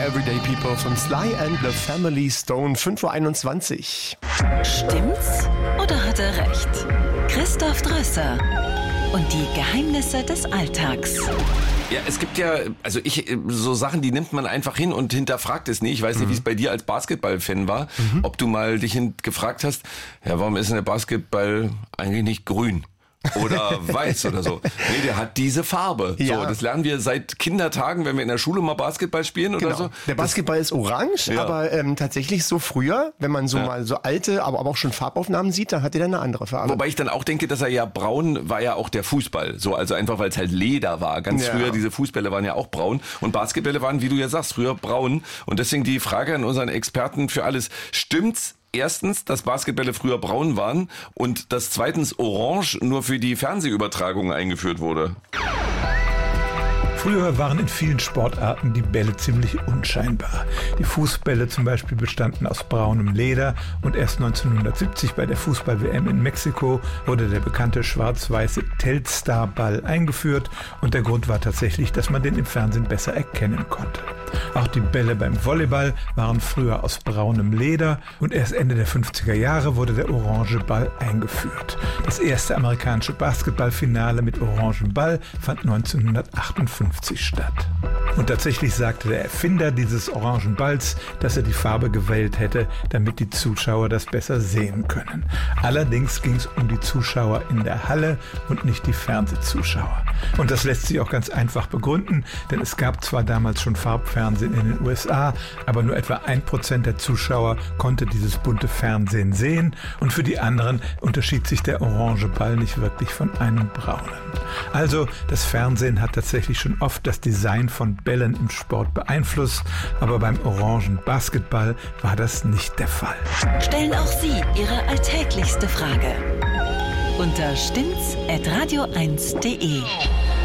Everyday People von Sly and the Family Stone, 5:21 Uhr. Stimmt's oder hat er recht? Christoph Drösser und die Geheimnisse des Alltags. Ja, es gibt ja, so Sachen, die nimmt man einfach hin und hinterfragt es nie. Ich weiß nicht, wie es bei dir als Basketball-Fan war, ob du mal dich gefragt hast, ja, warum ist denn der Basketball eigentlich nicht grün? Oder weiß oder so. Nee, der hat diese Farbe. Ja. So, das lernen wir seit Kindertagen, wenn wir in der Schule mal Basketball spielen oder so. Der Basketball ist orange, Ja. aber tatsächlich so früher, wenn man so mal so alte, aber auch schon Farbaufnahmen sieht, dann hat er dann eine andere Farbe. Wobei ich dann auch denke, dass er ja braun war ja auch der Fußball. So, also einfach, weil es halt Leder war. Ganz früher, diese Fußbälle waren ja auch braun. Und Basketbälle waren, wie du ja sagst, früher braun. Und deswegen die Frage an unseren Experten für alles. Stimmt's? Erstens, dass Basketbälle früher braun waren und dass zweitens orange nur für die Fernsehübertragung eingeführt wurde. Früher waren in vielen Sportarten die Bälle ziemlich unscheinbar. Die Fußbälle zum Beispiel bestanden aus braunem Leder und erst 1970 bei der Fußball-WM in Mexiko wurde der bekannte schwarz-weiße Telstar-Ball eingeführt und der Grund war tatsächlich, dass man den im Fernsehen besser erkennen konnte. Auch die Bälle beim Volleyball waren früher aus braunem Leder und erst Ende der 50er Jahre wurde der orange Ball eingeführt. Das erste amerikanische Basketballfinale mit orangem Ball fand 1958 statt. Und tatsächlich sagte der Erfinder dieses orangen Balls, dass er die Farbe gewählt hätte, damit die Zuschauer das besser sehen können. Allerdings ging es um die Zuschauer in der Halle und nicht die Fernsehzuschauer. Und das lässt sich auch ganz einfach begründen, denn es gab zwar damals schon Farbfernsehen in den USA, aber nur etwa 1% der Zuschauer konnte dieses bunte Fernsehen sehen und für die anderen unterschied sich der orange Ball nicht wirklich von einem braunen. Also das Fernsehen hat tatsächlich schon oft das Design von Bällen im Sport beeinflusst, aber beim orangen Basketball war das nicht der Fall. Stellen auch Sie Ihre alltäglichste Frage unter stimmt's@radio1.de.